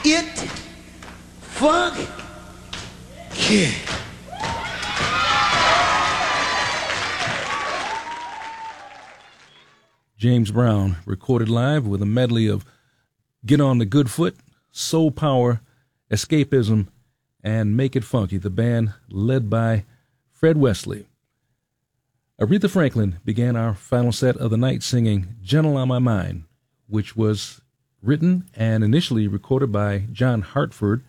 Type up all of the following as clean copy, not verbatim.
It Funk Kid. James Brown recorded live with a medley of Get on the Good Foot, Soul Power, Escapism, and Make It Funky, the band led by Fred Wesley. Aretha Franklin began our final set of the night singing Gentle on My Mind, which was written and initially recorded by John Hartford,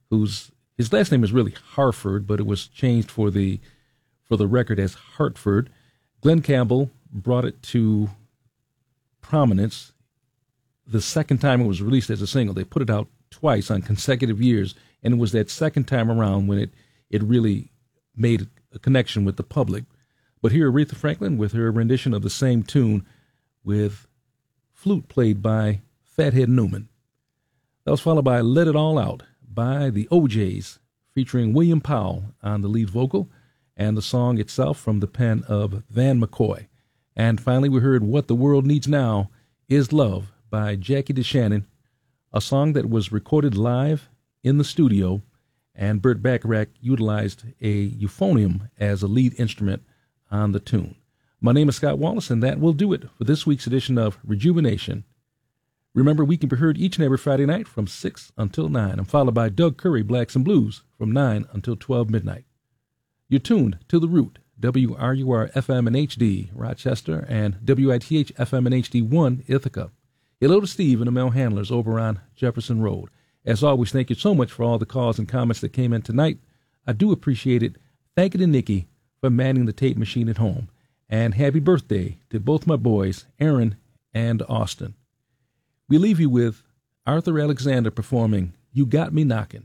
his last name is really Harford, but it was changed for the record as Hartford. Glenn Campbell brought it to prominence the second time it was released as a single. They put it out twice on consecutive years, and it was that second time around when it really made a connection with the public. But here, Aretha Franklin with her rendition of the same tune with flute played by Fathead Newman. That was followed by Let It All Out by the O'Jays, featuring William Powell on the lead vocal, and the song itself from the pen of Van McCoy. And finally, we heard What the World Needs Now Is Love by Jackie DeShannon, a song that was recorded live in the studio, and Burt Bacharach utilized a euphonium as a lead instrument on the tune. My name is Scott Wallace, and that will do it for this week's edition of Rejuvenation. Remember, we can be heard each and every Friday night from 6 until 9, and followed by Doug Curry, Blacks and Blues, from 9 until 12 midnight. You're tuned to The Root, WRUR FM and HD, Rochester, and WITH FM and HD1, Ithaca. Hello to Steve and the mail handlers over on Jefferson Road. As always, thank you so much for all the calls and comments that came in tonight. I do appreciate it. Thank you to Nikki for manning the tape machine at home. And happy birthday to both my boys, Aaron and Austin. We leave you with Arthur Alexander performing You Got Me Knockin'.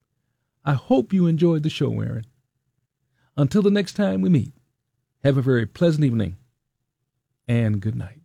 I hope you enjoyed the show, Aaron. Until the next time we meet, have a very pleasant evening and good night.